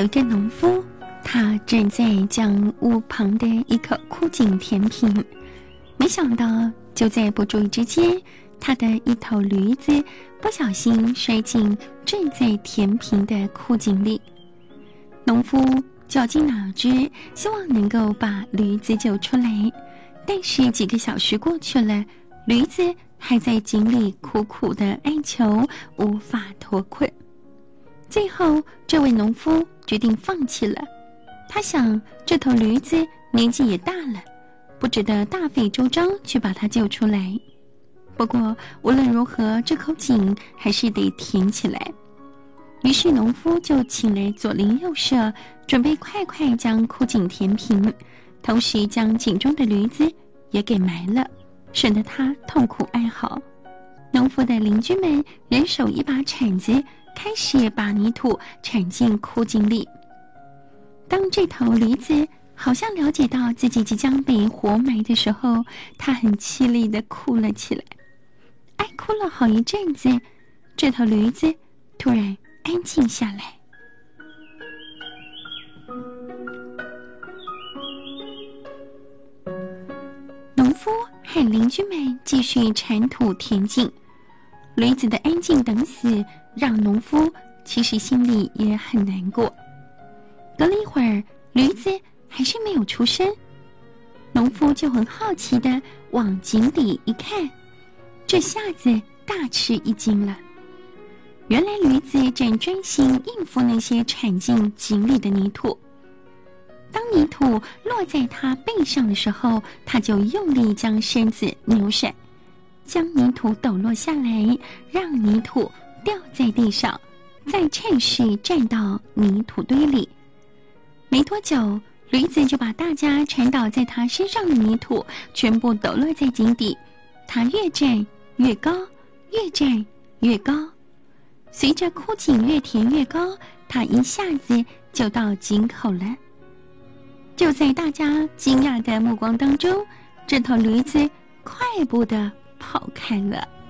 有一个农夫，他正在将屋旁的一口枯井填平，没想到就在不注意之间，他的一头驴子不小心摔进正在填平的枯井里。农夫绞尽脑汁，希望能够把驴子救出来，但是几个小时过去了，驴子还在井里苦苦地哀求，无法脱困。最后，这位农夫决定放弃了。他想，这头驴子年纪也大了，不值得大费周章去把它救出来。不过，无论如何，这口井还是得填起来。于是，农夫就请来左邻右舍，准备快快将枯井填平，同时将井中的驴子也给埋了，省得他痛苦哀嚎。农夫的邻居们人手一把铲子，开始把泥土铲进枯井里。当这头驴子好像了解到自己即将被活埋的时候，它很凄厉地哭了起来。哀哭了好一阵子，这头驴子突然安静下来。农夫和邻居们继续铲土填井，驴子的安静等死让农夫其实心里也很难过。隔了一会儿，驴子还是没有出声，农夫就很好奇地往井底一看，这下子大吃一惊了。原来驴子正专心应付那些铲进井里的泥土。当泥土落在它背上的时候，它就用力将身子扭甩，将泥土抖落下来，让泥土掉在地上，再趁势站到泥土堆里。没多久，驴子就把大家铲倒在它身上的泥土全部抖落在井底，它越站越高，越站越高。随着枯井越填越高，它一下子就到井口了。就在大家惊讶的目光当中，这头驴子快步地跑开了。